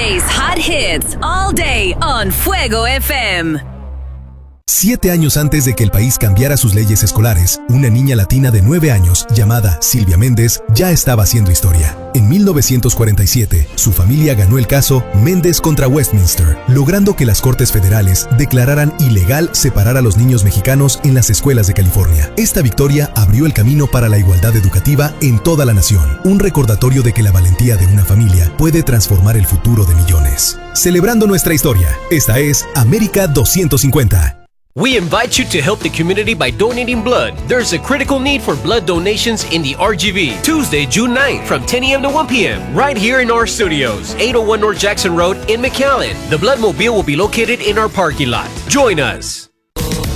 DJ's hot hits all day on Fuego FM. 7 años antes de que el país cambiara sus leyes escolares, una niña latina de 9 años, llamada Silvia Méndez, ya estaba haciendo historia. En 1947, su familia ganó el caso Méndez contra Westminster, logrando que las Cortes Federales declararan ilegal separar a los niños mexicanos en las escuelas de California. Esta victoria abrió el camino para la igualdad educativa en toda la nación, un recordatorio de que la valentía de una familia puede transformar el futuro de millones. Celebrando nuestra historia, esta es América 250. We invite you to help the community by donating blood. There's a critical need for blood donations in the RGV. Tuesday, June 9th from 10 a.m. to 1 p.m. right here in our studios, 801 North Jackson Road in McAllen. The Bloodmobile will be located in our parking lot. Join us.